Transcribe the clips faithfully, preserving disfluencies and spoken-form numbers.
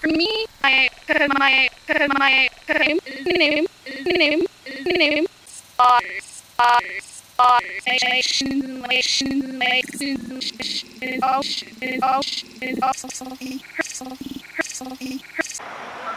For me, my my my name name name name stars stars stars nation nation nation ocean ocean ocean personal personal personal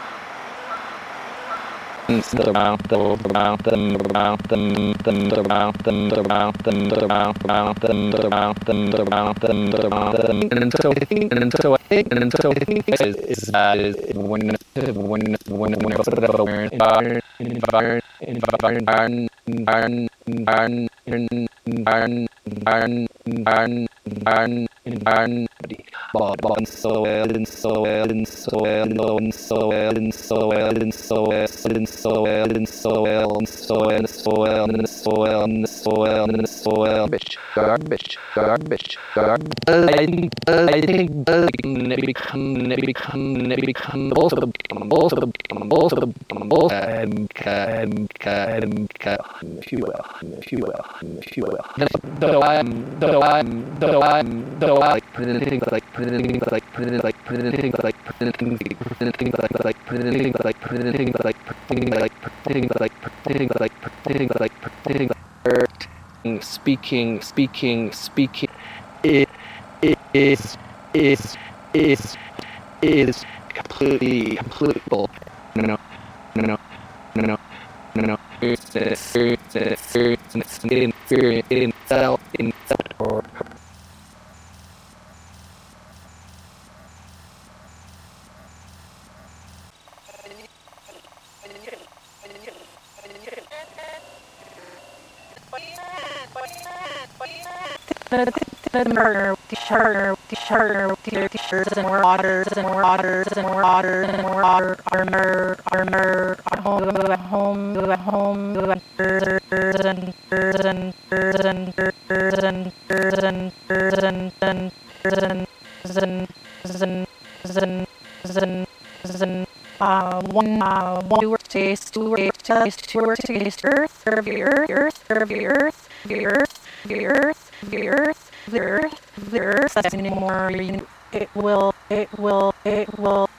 around them around them around them them around them around them around around them around them around them around them and so I think and so I think and so I think is is that is when when when when environment environment environment environment environment environment environment environment environment environment but but and so well and so well and so well and so well and so well and so well and so well and so well and so well and so well and so well and so well and so well bitch garbage garbage garbage I think I think it become it become it become also become also become also become also and and and if you will if you will if you will though I'm though I'm though I'm though I like putting things like putting things like putting like putting things like putting things like putting things like like putting things like putting things like putting like putting like putting like putting like putting like speaking speaking speaking it is is is is completely completely bull. No no no no no no no no it's it's it's it's it's in in in self in self partner, the partner, the partner, the t-shirts and waters and waters and waters and water armor armor home home home and and and and and and uh one uh one word taste two word taste two word taste earth earth earth earth earth earth earth earth the earth, the earth, the earth, that's anymore, it will, it will, it will,